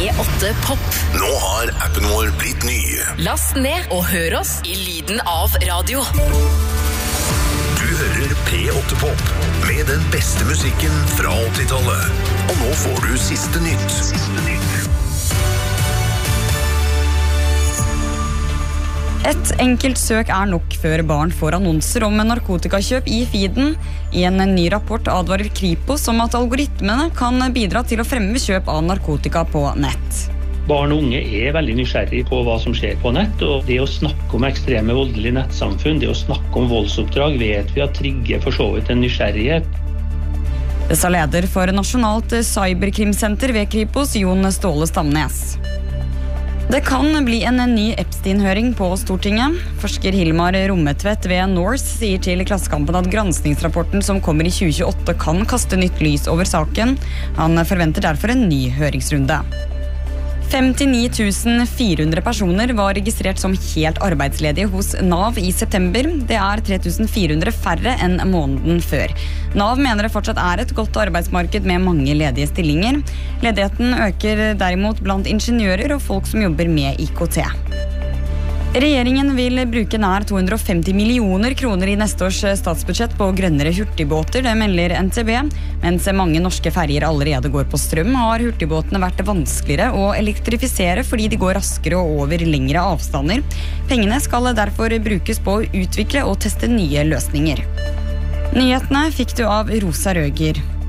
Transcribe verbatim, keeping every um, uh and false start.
åtte Pop. Nå har appen vår blitt ny. Last ned og hør oss i lyden av radio. Du hører P åtte Pop med den beste musikken fra åttitallet. Og nå får du siste nytt. Siste nytt. Et enkelt søk er nok før barn får annonser om narkotikakjøp i feeden. I en ny rapport advarer Kripos om at algoritmene kan bidra til å fremme kjøp av narkotika på nett. Barn og unge er veldig nysgjerrige på hva som skjer på nett, og det å snakke om ekstreme voldelige nettsamfunn, det å snakke om voldsoppdrag, vet vi at trigger for så vidt en nysgjerrighet. Det sa leder for Nasjonalt Cyberkrimsenter ved Kripos, Jon Ståle Stamnes. Det kan bli en ny Epstein-høring på Stortinget. Forsker Hilmar Rommetvedt ved Norse sier til Klassekampen at granskningsrapporten som kommer i tjue tjueåtte kan kaste nytt lys over saken. Han forventer derfor en ny høringsrunde. femtini tusen fire hundre personer var registrert som helt arbeidsledige hos Nav i september. Det er tre tusen fire hundre færre enn måneden før. Nav mener det fortsatt er et godt arbeidsmarked med mange ledige stillinger. Ledigheten øker derimot blant ingeniører og folk som jobber med I K T. Regjeringen vil bruke nær to hundre og femti millioner kroner i neste års statsbudsjett på grønnere hurtigbåter, det melder N T B. Mens mange norske ferger allerede går på strøm, har hurtigbåtene vært vanskeligere å elektrifisere fordi de går raskere og over lengre avstander. Pengene skal derfor brukes på å utvikle og teste nye løsninger. Nyhetene fikk du av Rosa Røger.